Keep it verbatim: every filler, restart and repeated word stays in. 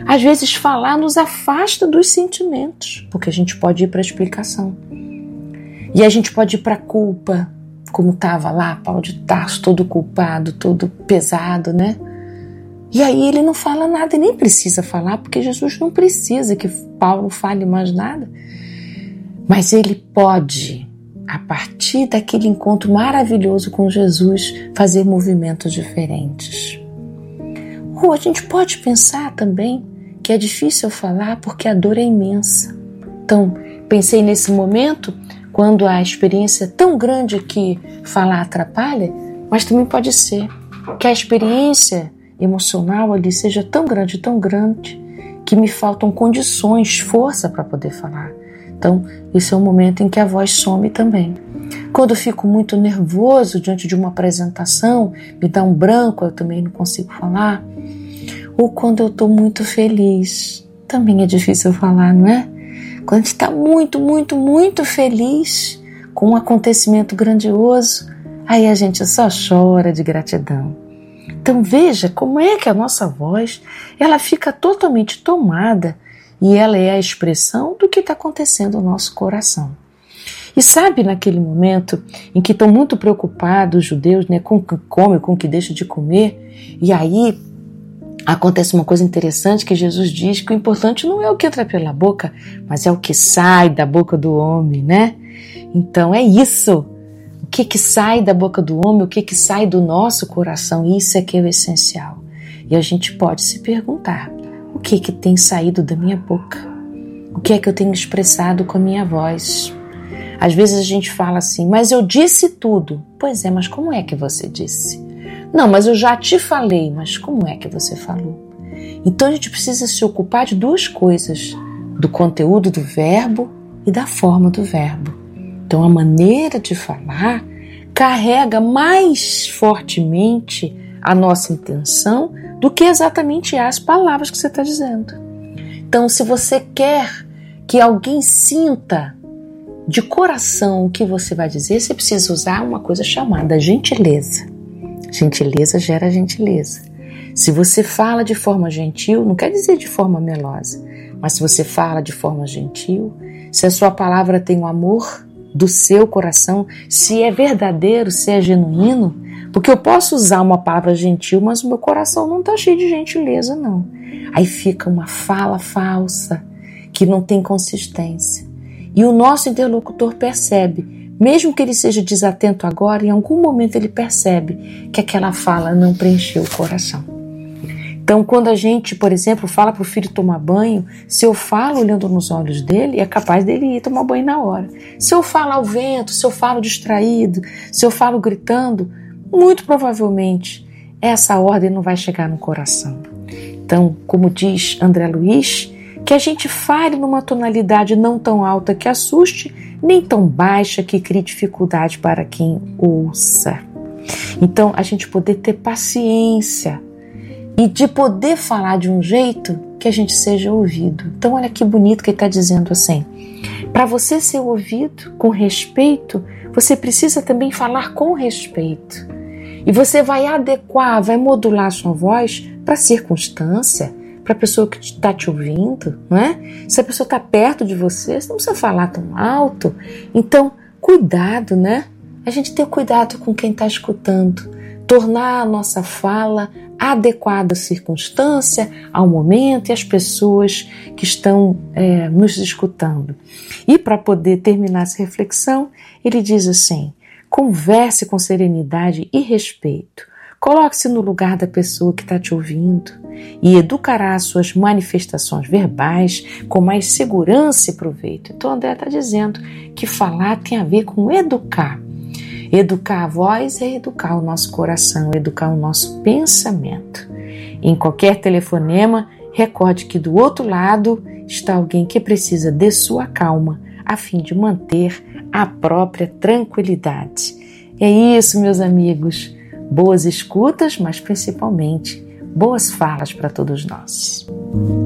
Às vezes falar nos afasta dos sentimentos, porque a gente pode ir para a explicação. E a gente pode ir para a culpa, como estava lá Paulo de Tarso, todo culpado, todo pesado, né? E aí ele não fala nada e nem precisa falar, porque Jesus não precisa que Paulo fale mais nada. Mas ele pode, a partir daquele encontro maravilhoso com Jesus, fazer movimentos diferentes. Ou a gente pode pensar também que é difícil falar porque a dor é imensa. Então, pensei nesse momento, quando a experiência é tão grande que falar atrapalha, mas também pode ser que a experiência emocional ali seja tão grande, tão grande, que me faltam condições, força para poder falar. Então, esse é um momento em que a voz some também. Quando eu fico muito nervoso diante de uma apresentação, me dá um branco, eu também não consigo falar. Ou quando eu estou muito feliz, também é difícil falar, não é? Quando a gente está muito, muito, muito feliz com um acontecimento grandioso, aí a gente só chora de gratidão. Então veja como é que a nossa voz, ela fica totalmente tomada e ela é a expressão do que está acontecendo no nosso coração. E sabe, naquele momento em que estão muito preocupados os judeus, né, com o que come, com o que deixa de comer, e aí acontece uma coisa interessante que Jesus diz que o importante não é o que entra pela boca, mas é o que sai da boca do homem, né? Então é isso. O que que sai da boca do homem, o que que sai do nosso coração, isso é que é o essencial. E a gente pode se perguntar, o que que tem saído da minha boca? O que é que eu tenho expressado com a minha voz? Às vezes a gente fala assim, mas eu disse tudo. Pois é, mas como é que você disse? Não, mas eu já te falei, mas como é que você falou? Então a gente precisa se ocupar de duas coisas, do conteúdo do verbo e da forma do verbo. Então a maneira de falar carrega mais fortemente a nossa intenção do que exatamente as palavras que você está dizendo. Então se você quer que alguém sinta de coração o que você vai dizer, você precisa usar uma coisa chamada gentileza. Gentileza gera gentileza. Se você fala de forma gentil, não quer dizer de forma melosa, mas se você fala de forma gentil, se a sua palavra tem o amor do seu coração, se é verdadeiro, se é genuíno, porque eu posso usar uma palavra gentil, mas o meu coração não está cheio de gentileza, não. Aí fica uma fala falsa, que não tem consistência. E o nosso interlocutor percebe, mesmo que ele seja desatento agora, em algum momento ele percebe que aquela fala não preencheu o coração. Então, quando a gente, por exemplo, fala para o filho tomar banho, se eu falo olhando nos olhos dele, é capaz dele ir tomar banho na hora. Se eu falo ao vento, se eu falo distraído, se eu falo gritando, muito provavelmente essa ordem não vai chegar no coração. Então, como diz André Luiz, que a gente fale numa tonalidade não tão alta que assuste, nem tão baixa que crie dificuldade para quem ouça. Então, a gente poder ter paciência e de poder falar de um jeito que a gente seja ouvido. Então, olha que bonito que ele está dizendo assim. Para você ser ouvido com respeito, você precisa também falar com respeito. E você vai adequar, vai modular a sua voz para a circunstância, para a pessoa que está te ouvindo, não é? Se a pessoa está perto de você, você não precisa falar tão alto. Então, cuidado, né? A gente tem cuidado com quem está escutando. Tornar a nossa fala adequada à circunstância, ao momento e às pessoas que estão é, nos escutando. E para poder terminar essa reflexão, ele diz assim, converse com serenidade e respeito. Coloque-se no lugar da pessoa que está te ouvindo e educará as suas manifestações verbais com mais segurança e proveito. Então, André está dizendo que falar tem a ver com educar. Educar a voz é educar o nosso coração, educar o nosso pensamento. Em qualquer telefonema, recorde que do outro lado está alguém que precisa de sua calma a fim de manter a própria tranquilidade. É isso, meus amigos. Boas escutas, mas principalmente boas falas para todos nós.